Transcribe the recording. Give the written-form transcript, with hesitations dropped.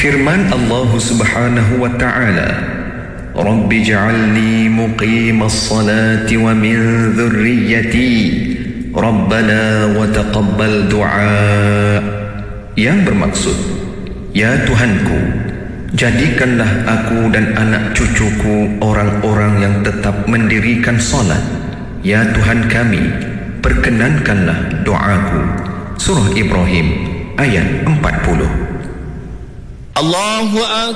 Firman Allah Subhanahu wa ta'ala, Rabbi ja'alni muqimas salati wa min dhurriyyati Rabbana wa taqabbal du'a. Yang bermaksud, ya Tuhanku, jadikanlah aku dan anak cucuku orang-orang yang tetap mendirikan solat. Ya Tuhan kami, perkenankanlah doaku. Surah Ibrahim ayat 40. Allahu Akbar.